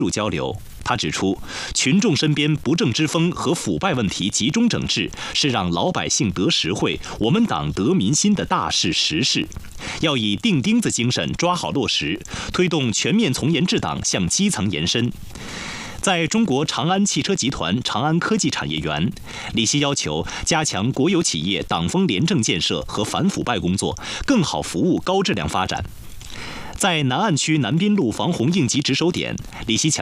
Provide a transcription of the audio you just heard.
入交流。他指出，群众身边不正之风和腐败问题集中整治，是让老百姓得实惠、我们党得民心的大事实事。要以钉钉子精神抓好落实，推动全面从严治党向基层延伸。在中国长安汽车集团长安科技产业园，李希要求加强国有企业党风廉政建设和反腐败工作，更好服务高质量发展。在南岸区南滨路防洪应急值守点，李希强